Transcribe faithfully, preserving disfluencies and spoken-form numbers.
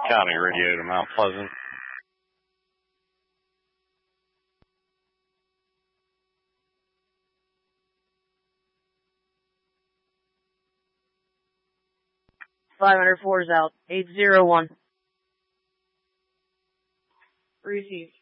County radio to Mount Pleasant. five hundred four is out. eight zero one. Received.